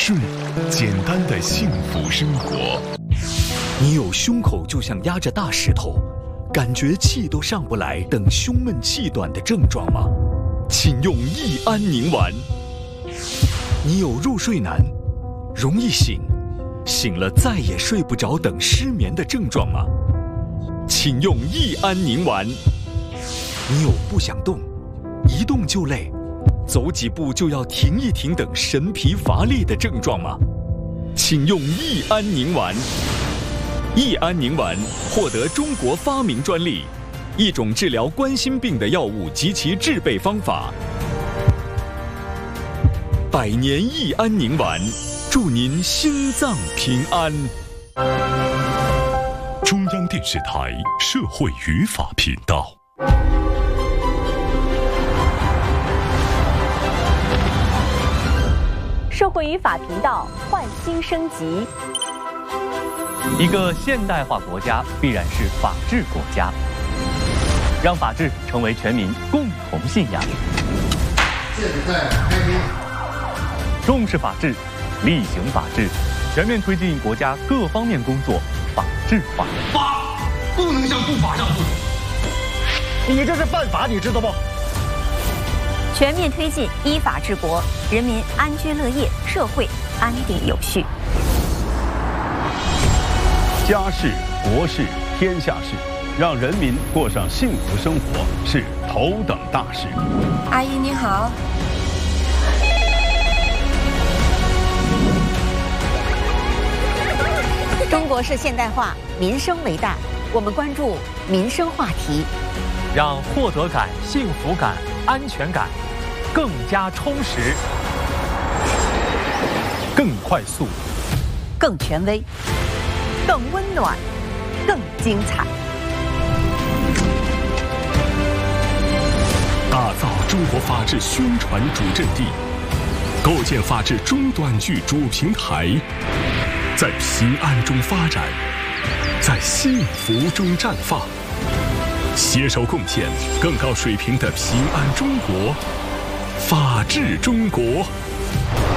顺简单的幸福生活。 你有胸口就像压着大石头，感觉气都上不来等胸闷气短的症状吗？请用益安宁丸。你有入睡难、容易醒了再也睡不着等失眠的症状吗？请用益安宁丸。你有不想动、一动就累、走几步就要停一停等神疲乏力的症状吗？请用益安宁丸。益安宁丸获得中国发明专利，一种治疗冠心病的药物及其制备方法。100年益安宁丸，祝您心脏平安。 中央电视台社会语法频道。 社会语法频道焕新升级。 一个现代化国家必然是法治国家，让法治成为全民共同信仰。 现在开兵， 重视法治，厉行法治，全面推进国家各方面工作法治化。 法不能向不法让步， 你这是犯法，你知道不？ 全面推进依法治国，人民安居乐业，社会安定有序。 家事、国事、天下事，让人民过上幸福生活是头等大事。 阿姨你好。 中国式现代化，民生为大，我们关注民生话题， 让获得感、幸福感、安全感更加充实、更快速、 更权威、更温暖、更精彩。 打造中国法治宣传主阵地，构建法治中短剧主平台，在平安中发展，在幸福中绽放，携手贡献更高水平的平安中国、法治中国。